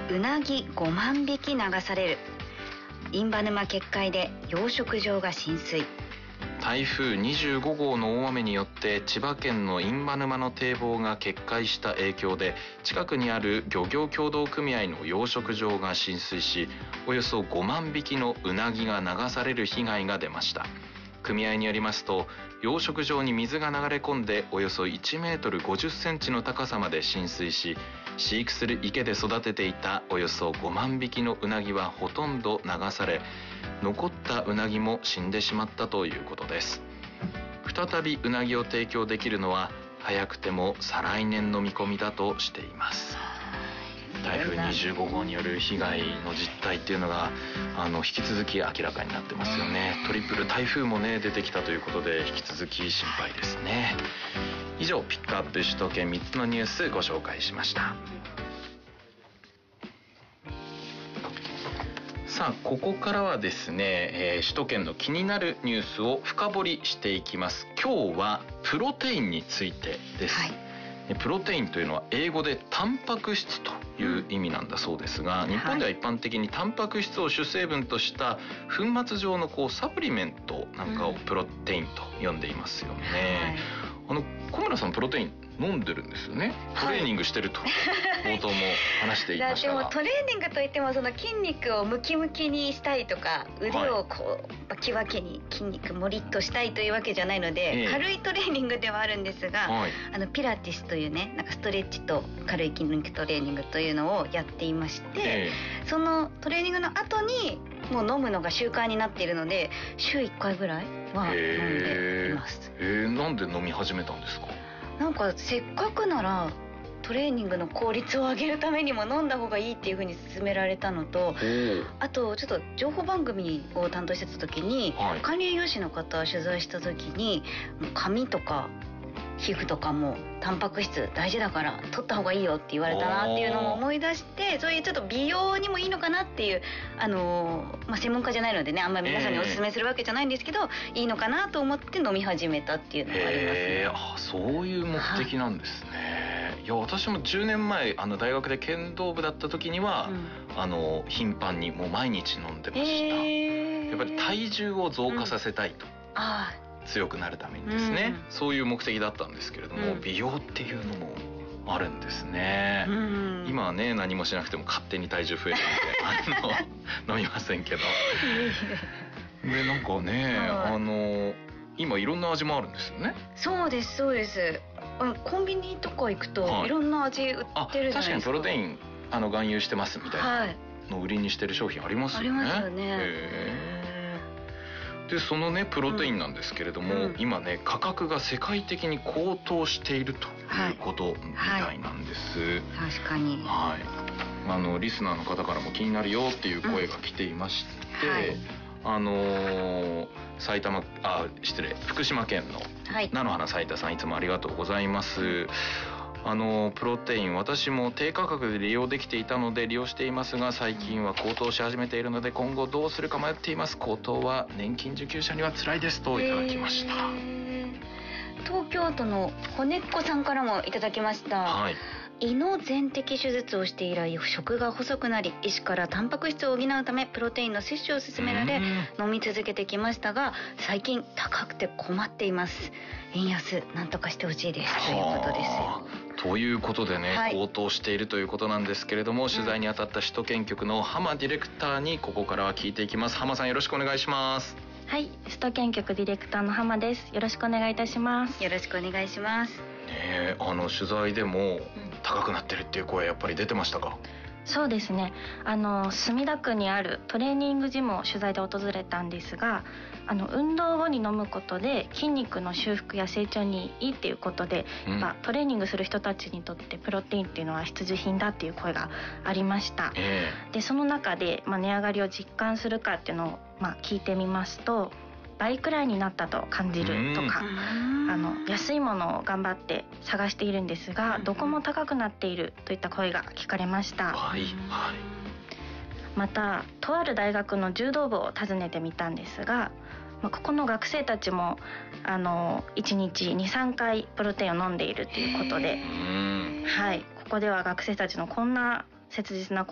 うなぎ5万匹流される。印旛沼決壊で養殖場が浸水。 台風25号の大雨によって千葉県の印旛沼の堤防が決壊した影響で、近くにある漁業協同組合の養殖場が浸水し、およそ5万匹のうなぎが流される被害が出ました。組合によりますと、養殖場に水が流れ込んでおよそ1メートル50センチの高さまで浸水し、飼育する池で育てていたおよそ5万匹のうなぎはほとんど流され、残ったうなぎも死んでしまったということです。再びうなぎを提供できるのは早くても再来年の見込みだとしています。台風25号による被害の実態っていうのが引き続き明らかになってますよね。トリプル台風もね出てきたということで、引き続き心配ですね。以上、ピックアップ首都圏3つのニュースご紹介しました。さあ、ここからはですね、首都圏の気になるニュースを深掘りしていきます。今日はプロテインについてです。プロテインというのは英語でタンパク質という意味なんだそうですが、日本では一般的にタンパク質を主成分とした粉末状のサプリメントなんかをプロテインと呼んでいますよね。小村さん、プロテイン飲んでるんですよね。トレーニングしてると冒頭も話していましたが、 でもトレーニングといっても、その筋肉をムキムキにしたいとか、腕をバキバキに筋肉もりっとしたいというわけじゃないので、軽いトレーニングではあるんですが、ピラティスというね、なんかストレッチと軽い筋肉トレーニングというのをやっていまして、そのトレーニングの後にもう飲むのが習慣になっているので、週1回ぐらいは飲んでいます。 なんで飲み始めたんですか？ なんかせっかくならトレーニングの効率を上げるためにも飲んだ方がいいっていう風に勧められたのと、あとちょっと情報番組を担当してた時に、管理栄養士の方を取材した時に、髪とか皮膚とかもタンパク質大事だから取った方がいいよって言われたなっていうのも思い出して、そういうちょっと美容にもいいのかなっていう、専門家じゃないのでね、あんまり皆さんにお勧めするわけじゃないんですけど、いいのかなと思って飲み始めたっていうのがありますね。 そういう目的なんですね。いや、私も10年前大学で剣道部だった時には、頻繁にもう毎日飲んでました。やっぱり体重を増加させたいと、強くなるためにですね、そういう目的だったんですけれども、美容っていうのもあるんですね。今はね、何もしなくても勝手に体重増えるので飲みませんけどで、なんかね、今いろんな味もあるんですよね。 そうですそうです。コンビニとか行くといろんな味売ってるじゃないですか。 確かにプロテイン含有してますみたいなの売りにしてる商品ありますよね。 ありますよね。 で、そのねプロテインなんですけれども、今ね価格が世界的に高騰しているということみたいなんです。 確かに。 リスナーの方からも気になるよっていう声が来ていまして、福島県の菜の花斉田さん、いつもありがとうございます。プロテイン、私も低価格で利用できていたので利用していますが、最近は高騰し始めているので今後どうするか迷っています。高騰は年金受給者には辛いですといただきました。 東京都の骨っ子さんからもいただきました。胃の全摘手術をして以来、食が細くなり、医師からタンパク質を補うためプロテインの摂取を勧められ飲み続けてきましたが、最近高くて困っています。円安なんとかしてほしいですということですよ。 ということでね、高騰しているということなんですけれども、取材に当たった首都圏局の浜ディレクターにここからは聞いていきます。浜さん、よろしくお願いします。 はい、首都圏局ディレクターの浜です。よろしくお願いいたします。 よろしくお願いします。 取材でも高くなってるっていう声やっぱり出てましたか？ そうですね、墨田区にあるトレーニングジムを取材で訪れたんですが、運動後に飲むことで筋肉の修復や成長にいいっていうことで、トレーニングする人たちにとってプロテインっていうのは必需品だっていう声がありました。で、その中で、値上がりを実感するかっていうのを、聞いてみますと、倍くらいになったと感じるとか、安いものを頑張って探しているんですが、どこも高くなっているといった声が聞かれました。また、とある大学の柔道部を訪ねてみたんですが、ここの学生たちも1日 2,3 回プロテインを飲んでいるということで、ここでは学生たちのこんな切実な